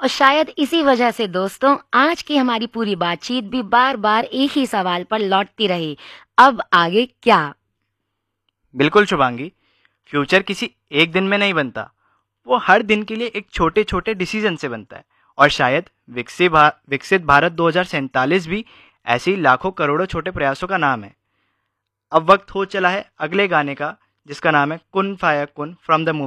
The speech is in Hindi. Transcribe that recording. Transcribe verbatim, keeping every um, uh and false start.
और शायद इसी वजह से दोस्तों आज की हमारी पूरी बातचीत भी बार-बार एक ही सवाल पर लौटती रही, अब आगे क्या? बिल्कुल शुभांगी, फ्यूचर किसी एक दिन में नहीं बनता, वो हर दिन के लिए एक छोटे-छोटे डिसीजन से बनता है और शायद विकसित भा, विकसित भारत दो हज़ार सैंतालीस भी ऐसे ही लाखों करोड़ों छोटे प्रयासों का नाम है। अब वक्त हो चला है अगले गाने का, जिसका नाम है कुन फाया कुन फ्रॉम द मूवी